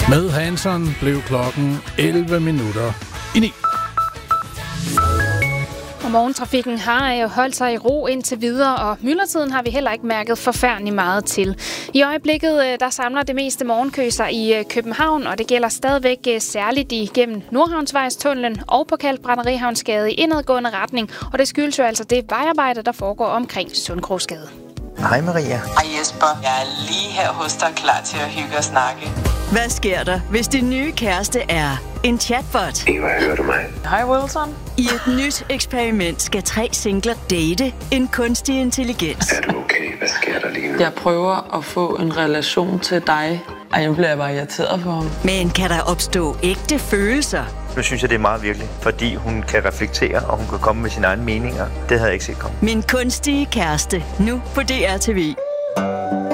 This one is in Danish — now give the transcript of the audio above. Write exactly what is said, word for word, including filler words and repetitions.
Med Hanson blev klokken elleve minutter i ni. Og morgentrafikken har jo holdt sig i ro indtil videre, og myldretiden har vi heller ikke mærket forfærdeligt meget til. I øjeblikket der samler det meste morgenkø sig i København, og det gælder stadigvæk særligt igennem Nordhavnsvejstunnelen og på Kalkbrænderihavnsgade i indadgående retning, og det skyldes jo altså det vejarbejde, der foregår omkring Sundkrogsgade. Hej Maria. Hej Jesper. Jeg er lige her hos dig, klar til at hygge og snakke. Hvad sker der, hvis din nye kæreste er en chatbot? Eva, hører du mig? Hej Wilson. I et nyt eksperiment skal tre singler date en kunstig intelligens. Er du okay? Hvad sker der lige nu? Jeg prøver at få en relation til dig. Ej, nu bliver jeg bare irriteret på ham. Men kan der opstå ægte følelser? Nu synes jeg, det er meget virkelig, fordi hun kan reflektere, og hun kan komme med sine egne meninger. Det havde jeg ikke set komme. Min kunstige kæreste, nu på D R T V.